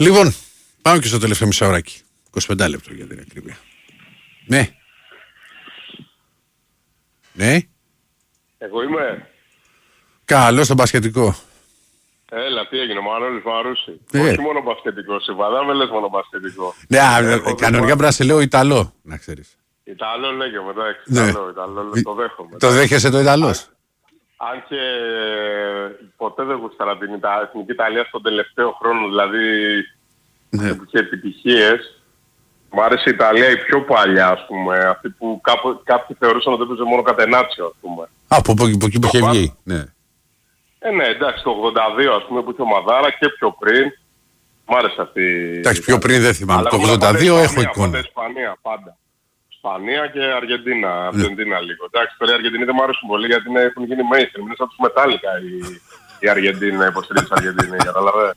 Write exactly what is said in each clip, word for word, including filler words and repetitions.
Λοιπόν, πάμε και στο τελευταίο μισάωράκι. είκοσι πέντε λεπτό για την ακρίβεια. Ναι. Ναι. Εγώ είμαι. Καλό στο μπασκετικό. Έλα, τι έγινε, Μανώλης Μαρούση. Ε. Όχι μόνο μπασκετικό, συμβαδά με λες μόνο μπασκετικό. Ναι, κανονικά πρέπει να σε λέω Ιταλό, να ξέρεις. Ιταλό λέγε μετά, Ναι. Ιταλό, Ιταλό, το δέχομαι. Το δέχεσαι το Ιταλός? Αν και ποτέ δεν γούσταρα την Ιτα- Εθνική Ιταλία στον τελευταίο χρόνο, δηλαδή Ναι. που είχε επιτυχίες. Μου άρεσε η Ιταλία η πιο παλιά, ας πούμε, αυτή που κάπου, κάποιοι θεωρούσαν ότι έπαιζε μόνο κατενάτσιο, ας πούμε. Α, από από- από εκεί που είχε βγει. Ναι. Ε, ναι, εντάξει, το ογδόντα δύο ας πούμε που είχε ομαδάρα και πιο πριν. Μ' άρεσε αυτή. Εντάξει, πιο πριν δεν θυμάμαι. Αλλά Το εγώ ογδόντα δύο πάντα έχω Ισπανία, εικόνα. Πάντα Ισπανία, πάντα. Ισπανία και Αργεντίνα, Αργεντίνα λίγο. Εντάξει, τώρα οι Αργεντινοί δεν μου αρέσουν πολύ γιατί είναι, έχουν γίνει mainstream. Είναι σαν τους Μετάλλικα η, η Αργεντίνα, η υποστηρίζει της Αργεντίνη, καταλαβαίνετε.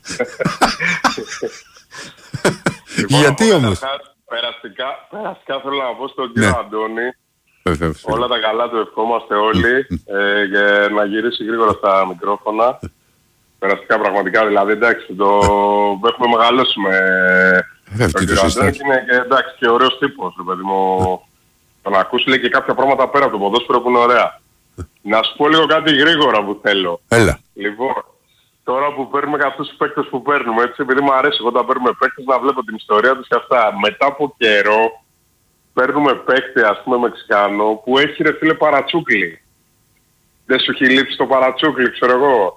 Γιατί όμως? Περαστικά, περαστικά θέλω να πω στον κύριο Ναι. Αντώνη. Βεβαίως. Όλα τα καλά του ευχόμαστε όλοι ε, για να γυρίσει γρήγορα στα μικρόφωνα. Περαστικά πραγματικά, δηλαδή εντάξει, το έχουμε μεγαλώσει με Βέβαια, τον τι το κύριο Αντώνη συζητάς. και είναι και, εντάξει, και ωραίος τύπος, ρε παιδί μου. Τον ακούσει λέει και κάποια πράγματα πέρα από το ποδόσφαιρο που είναι ωραία. Να σου πω λίγο κάτι γρήγορα που θέλω. Έλα. Λοιπόν, τώρα που παίρνουμε και αυτούς τους παίκτες που παίρνουμε, έτσι, επειδή μου αρέσει εγώ όταν παίρνουμε παίκτες να βλέπω την ιστορία τους και αυτά. Μετά από καιρό παίρνουμε παίκτη, ας πούμε, Μεξικάνο, που έχει ρε φίλε παρατσούκλι. Δεν σου έχει λείψει το παρατσούκλι, ξέρω εγώ.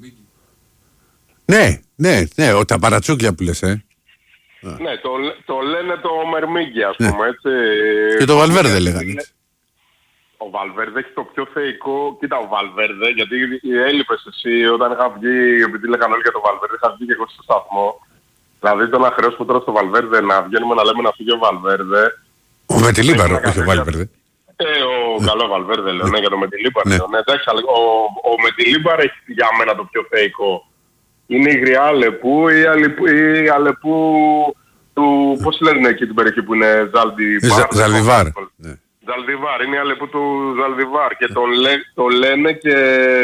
Ναι, ναι, ναι, ο, τα παρατσούκλια που λες, ε. Ναι, το, λέ- το λένε το Μερμίγκι, ας Ναι. πούμε, έτσι. Και το Βαλβέρδε λέγανε έτσι. Ο Βαλβέρδε έχει το πιο θεϊκό. Κοίτα, ο Βαλβέρδε, γιατί έλειπες εσύ όταν είχα βγει, επειδή λέγανε όλοι για το Βαλβέρδε, είχα βγει και εγώ στο σταθμό. Δηλαδή το να χρεώσουμε τώρα στο Βαλβέρδε να βγαίνουμε να λέμε να φύγει ο Βαλβέρδε. Ο Μετιλίμπαρο, Έχει να όχι ο κάνει Βαλβέρδε. Ε, ο καλό Βαλβέρδε λέω, ναι, για το Μετιλίμπαρ. Ναι. λέω, Ναι, εντάξει, αλλά ο, ο Μετιλίμπαρ έχει για μένα το πιο θεϊκό. Είναι η γριά Αλεπού ή η Αλεπού, η Αλεπού του, πώς λένε εκεί την περιοχή που είναι Ζαλδιβάρ. Ζα- Ζαλδιβάρ. Ναι. Ζαλδιβάρ, είναι η Αλεπού του Ζαλδιβάρ και το, λέ, το λένε και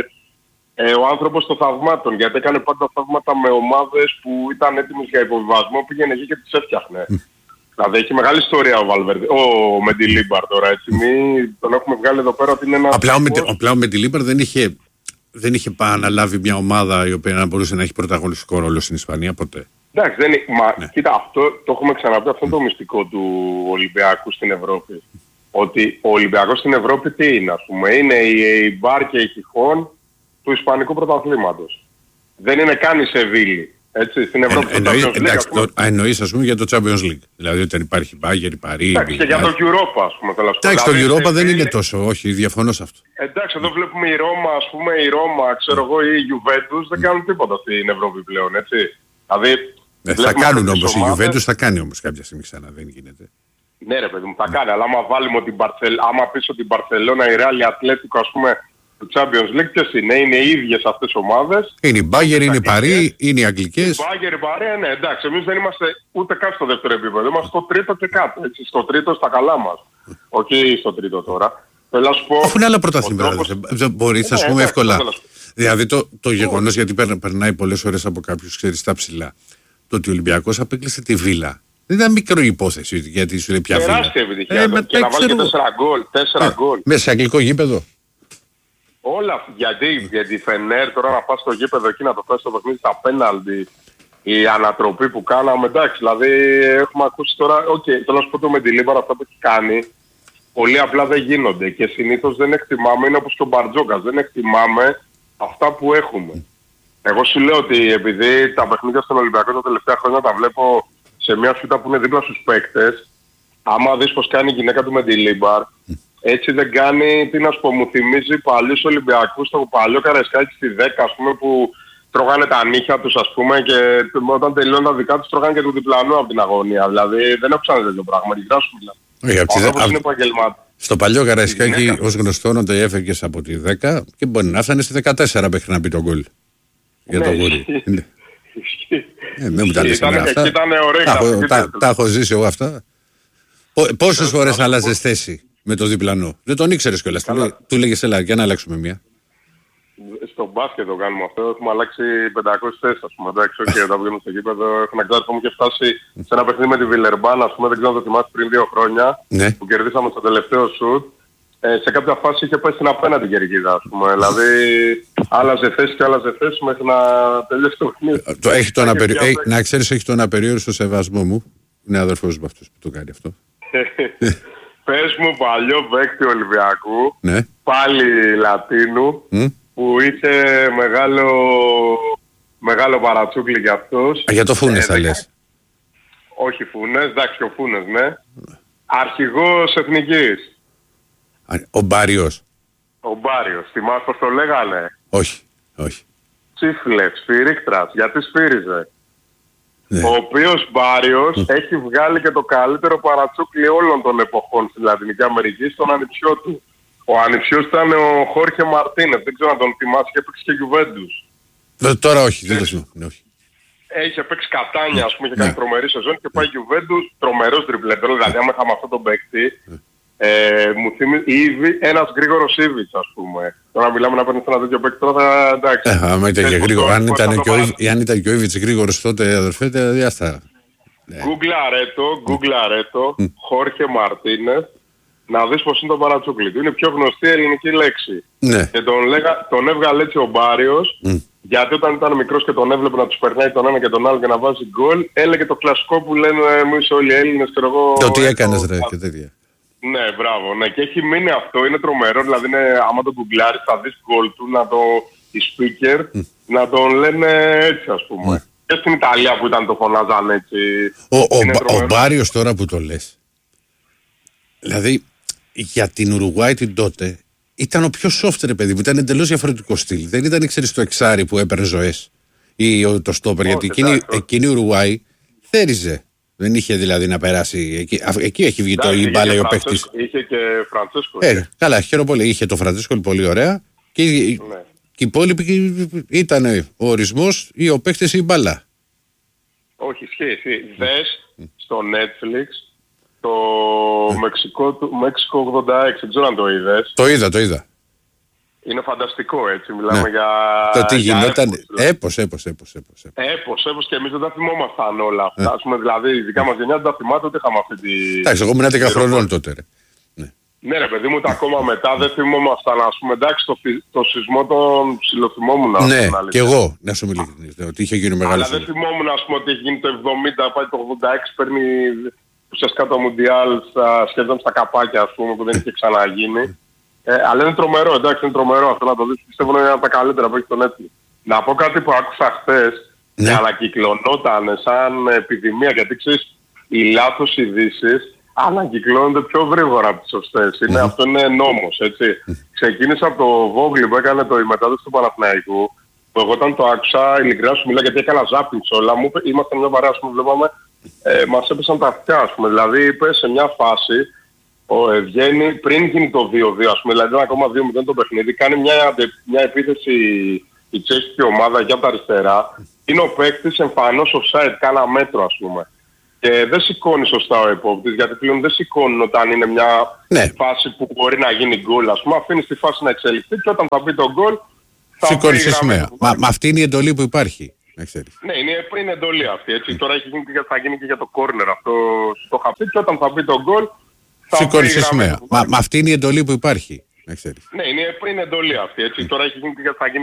ε, ο άνθρωπος των θαυμάτων, γιατί έκανε πάντα θαύματα με ομάδες που ήταν έτοιμες για υποβιβασμό, πήγαινε εκεί και τις έφτιαχνε. Δηλαδή έχει μεγάλη ιστορία ο Βαλβέρδε, ο Μεντιλίμπαρ τώρα, έτσι, μη τον έχουμε βγάλει εδώ πέρα ότι είναι ένα... Απλά ο, Μετι, απλά ο Μετιλίμπαρ δεν είχε, δεν είχε πάει να λάβει μια ομάδα η οποία να μπορούσε να έχει πρωταγωνιστικό ρόλο στην Ισπανία ποτέ. Εντάξει, δεν είναι, μα Ναι. κοίτα, αυτό το έχουμε ξαναπεί, αυτό είναι το μυστικό του Ολυμπιακού στην Ευρώπη. Ότι ο Ολυμπιακός στην Ευρώπη τι είναι, ας πούμε, είναι η, η μπάρ και η χιχόν του Ισπανικού πρωταθλήματος. Δεν είναι καν η Σεβίλη. Έτσι, στην Ευρώπη Ε, εννοείς, το Champions League, εντάξει, ας πούμε, το, α, εννοείς ας πούμε για το Champions League. Δηλαδή όταν υπάρχει Μπάγκερ, Παρί. εντάξει, και για το Europa, ας πούμε, θέλω να σου πω. Εντάξει, το Δηλαδή, Europa δεν Σεβίλη- είναι τόσο, όχι, διαφωνώ σε αυτό. Εντάξει, εδώ βλέπουμε η Ρώμα, ας πούμε, η Ρώμα, ξέρω εγώ, ή η Juventus δεν κάνουν τίποτα στην Ευρώπη πλέον, έτσι. Δηλαδή, Ε, θα βλέπουμε κάνουν τέτοιες όμως, η ομάδες. Juventus θα κάνει όμως κάποια στιγμή ξανά, δεν γίνεται. Ναι, ρε παιδί μου, θα κάνει. Αλλά άμα βάλουμε ότι η Μπαρσελ... άμα πεις ότι η Μπαρσελόνα, η Real, η Ατλέτικο, ας πούμε, του Champions League, ποιες είναι, είναι οι ίδιες αυτές οι ομάδες. Είναι η Μπάγκερ, είναι η Αγγλικές. Παρί, είναι οι Αγγλικές. Μπάγκερ, η Παρέα, ναι, εντάξει, εμείς δεν είμαστε ούτε καν στο δεύτερο επίπεδο, είμαστε στο τρίτο και κάτω, έτσι, στο τρίτο στα καλά μας. Όχι στο τρίτο τώρα. Θέλω να σου πω... Αφού είναι άλλα ο πρωταθλήματα, τρόπος- δεν- δεν μπορείς, ας Ναι, πούμε, εντάξει, εύκολα. θέλω να σου πω. Δηλαδή το, το γεγονός, γιατί περ- περνάει πολλές ώρες από κάποιους, ξέρεις, στα ψηλά, το ότι ο Ολυμπιακός απέκλεισε τη Βίλα. Δεν ήταν μικρή υπόθεση, γιατί σου λέει πια Βίλα. Τεράστια επιτυχία. Ε, εδώ. μετά και να βάλει και ξέρω- τέσσερα γκολ. Τέσσερα Ε, γκολ. Μέσα σε αγγλικό γήπεδο. Όλα αυτά. Γιατί, γιατί η Φενέρ τώρα να πας στο γήπεδο εκεί να το φέρεις στο παιχνίδι στα πέναλτι, η ανατροπή που κάναμε, εντάξει, δηλαδή έχουμε ακούσει τώρα, οκ, okay, θέλω να σου πω το Μεντιλίμπαρ αυτά που έχει κάνει, πολύ απλά δεν γίνονται και συνήθως δεν εκτιμάμε, είναι όπως και ο Μπαρτζόκας, δεν εκτιμάμε αυτά που έχουμε. Εγώ σου λέω ότι επειδή τα παιχνίδια στον Ολυμπιακό τα τελευταία χρόνια τα βλέπω σε μια σούτα που είναι δίπλα στους παίκτες, άμα δεις πως κάνει η γυναίκα του Μεντιλίμπαρ, έτσι δεν κάνει, τι να σου πω, μου θυμίζει παλιούς Ολυμπιακούς, το παλιό Καραϊσκάκη στη δέκα, ας πούμε, που τρώγανε τα νύχια τους, ας πούμε, και όταν τελειώνουν τα δικά τους τρώγανε και του διπλανού από την αγωνία. Δηλαδή δεν έχω ξαναδεί τέτοιο πράγμα, ειλικρινά σου μιλάω. Όχι, απ' Ο τη δε- άνθρωπος απ' είναι επαγγελμάτης. Στο παλιό Καραϊσκάκι, γυναίκα. ως γνωστόν, όταν έφευγες από τη δέκα και μπορεί να φτάνει στη δεκατέσσερα μέχρι να μπει τον γκολ. Για το Ναι, γούρι. ισχύει. Ναι. Ισχύει. Ε, μην μου τα λες Ήταν- εμένα αυτά. εκεί ήταν ωραία Τα έχω- γραφική τα- τέτοια. Τα έχω ζήσει εγώ αυτά. Πο- Πόσες Θέλω φορές να σου άλλαζες θέση με το διπλανό. Δεν τον ήξερες κιόλας. Του Καλά. λέ- Του λέγες έλα για να αλλάξουμε μία. Στο μπάσκετ το κάνουμε αυτό. Έχουμε αλλάξει πεντακόσιες θέσεις, ας πούμε. Εντάξει, όχι, όταν βγαίνουμε στο γήπεδο. Έχουμε εξάρτηση μου και φτάσει σε ένα παιχνίδι με τη Βιλερμπάν, ας πούμε, δεν ξέρω αν το θυμάσαι, πριν δύο χρόνια. Ναι. Που κερδίσαμε στο τελευταίο σουτ. Ε, σε κάποια φάση είχε πέσει στην απέναντι κερκίδα, ας πούμε. Δηλαδή, άλλαζε θέση και άλλαζε θέση μέχρι να τελειώσει το παιχνίδι. Έχει τον απερι... ε, να ξέρεις, έχει τον απεριόριστο σεβασμό μου. Είναι αδερφός μου αυτός που το κάνει αυτό. Πες μου παλιό παίκτη Ολυμπιακού, ναι. πάλι Λατίνου, mm. που είχε μεγάλο, μεγάλο παρατσούκλι για αυτός. Α, για το Φούνες θα ε, λες. Όχι Φούνες, εντάξει ο Φούνες, ναι. Αρχηγός εθνικής. Ο Μπάριος. Ο Μπάριος, θυμάσαι πως το λέγανε. Όχι, όχι. Τσίφλες, σφυρίκτρας, γιατί σφύριζε. Ναι. Ο οποίος Μπάριος mm. έχει βγάλει και το καλύτερο παρατσούκλι όλων των εποχών στη Λατινική Αμερική στον ανιψιό του. Ο ανιψιός ήταν ο Χόρχε Μαρτίνες, δεν ξέρω αν τον θυμάσαι, και έπαιξε και Γιουβέντους. Τώρα όχι, δεν το θυμάμαι. Όχι. Έχει παίξει Κατάνια, ας πούμε, είχε κάνει τρομερή σεζόν και πάει Γιουβέντους, τρομερός τριπλετέρος, δηλαδή άμα είχαμε αυτόν τον παίκτη, ε, μου θυμίζει ήδη ένας γρήγορος Ήβιτς, ας πούμε. Τώρα μιλάμε να παίρνεις ένα τέτοιο παίκτη, τώρα θα εντάξει. Ε, άμα ήταν και γρήγορο, αν ήταν και, ο, αν ήταν και ο Ήβιτς γρήγορος τότε, αδερφέ, διάστα. Γκούγκλαρέ το, γκούγκλαρέ το, Χόρχε Μαρτίνες, να δεις πως είναι το παρατσούκλι του. Είναι η πιο γνωστή ελληνική λέξη. Ναι. Και τον, λέγα, τον έβγαλε έτσι ο Μπάριος, mm. γιατί όταν ήταν μικρός και τον έβλεπε να τους περνάει τον ένα και τον άλλο και να βάζει γκολ, έλεγε το κλασικό που λένε εμείς όλοι οι Έλληνες, ξέρω εγώ. Το τι έκανες ρε και τέτοια. Ναι, μπράβο, ναι. Και έχει μείνει αυτό, είναι τρομερό, δηλαδή είναι, άμα τον γκουγκλάρεις θα δεις γκολ του, να το, οι speaker, mm. να τον λένε έτσι, ας πούμε. Mm. Και στην Ιταλία που ήταν το φωνάζαν έτσι. Ο, ο, ο Μπάριος τώρα που το λες, δηλαδή για την Ουρουγουάη την τότε ήταν ο πιο soft ρε παιδί που ήταν εντελώς διαφορετικό στυλ. Δεν ήταν, ξέρεις, το εξάρι που έπαιρνε ζωές ή το στόπερ, γιατί εκείνη, εκείνη η Ουρουγουάη θέριζε. Δεν είχε δηλαδή να περάσει. Εκεί, εκεί έχει βγει το η μπάλα ο παίκτης. Είχε και Φραντσέσκο. Ε, καλά, χαίρομαι πολύ. Είχε το Φραντσέσκο πολύ ωραία. Και, ναι. και οι υπόλοιποι ήταν ο ορισμός ή ο παίκτης ή η μπάλα. Όχι, ισχύει. Δες στο Netflix το Μεξικό, το Μεξικό ογδόντα έξι. Δεν ξέρω αν το είδες. Το είδα, το είδα. Είναι φανταστικό, έτσι, μιλάμε ναι. για... Το τι γινόταν, έπος, έπος, έπος, έπος. Έπος, έπος και εμείς δεν τα θυμόμασταν όλα αυτά. Ας πούμε, δηλαδή, η δικά μας γενιά δεν τα θυμάται, ούτε είχαμε αυτή τη... Εντάξει, εγώ ήμουν έντεκα χρονών τότε, ρε. Ναι. ναι, ρε παιδί μου, τα ακόμα μετά δεν θυμόμασταν, ας πούμε, εντάξει, το, το σεισμό τον ψιλοθυμόμουν. Ναι, και εγώ, να σου μιλήσω, ότι είχε γίνει μεγάλο. Αλλά δεν θυμόμουν, ας πούμε, ότι έχει γίνει το εβδομήντα, πάει το ογδόντα έξι, παίρνει ουσιαστικά το Μουντιάλ σχεδόν στα καπάκια, ας πούμε, που δεν είχε ξαναγίνει. Ε, αλλά είναι τρομερό, εντάξει, είναι τρομερό αυτό να το δεις. Πιστεύω είναι ένα από τα καλύτερα που έχει το Netflix. Να πω κάτι που άκουσα χθες ναι. και ανακυκλωνόταν σαν επιδημία, γιατί ξέρεις, οι λάθος ειδήσεις ανακυκλώνονται πιο γρήγορα από τις σωστές. Είναι, mm. Αυτό είναι νόμος, έτσι. Mm. Ξεκίνησα από το Βόγλι που έκανε το, η μετάδοση του Παναθηναϊκού, που εγώ όταν το άκουσα, ειλικρινά σου μιλά, γιατί έκανα ζάπινγκ όλα μου, ήμασταν μια παρέα, ας πούμε, βλέπαμε, ε, μας έπεσαν τα αυτιά, ας πούμε. Δηλαδή είπε σε μια φάση, ο Ευγένη πριν γίνει το δύο δύο, ας πούμε, δηλαδή ήταν ακόμα δύο μηδέν το παιχνίδι, κάνει μια, μια επίθεση η τσέχικη ομάδα για τα αριστερά, είναι ο παίκτης εμφανώς offside, κάνα μέτρο, ας πούμε. Και δεν σηκώνει σωστά ο επόπτης, γιατί πλέον δεν σηκώνει όταν είναι μια ναι. φάση που μπορεί να γίνει γκολ, ας πούμε, αφήνει τη φάση να εξελιχθεί και όταν θα μπει το γκολ θα σηκώνει σε σημαία. Μα, μα αυτή είναι η εντολή που υπάρχει. Ναι, είναι πριν εντολή αυτή, έτσι. Τώρα έχει γίνει, θα γίνει και για το corner αυτό στο χαπί και όταν θα μπει το γκολ σηκώνει σε σημαία. Μα, μα αυτή είναι η εντολή που υπάρχει. Ναι, είναι πριν εντολή αυτή, έτσι. Τώρα έχει γίνει, θα γίνει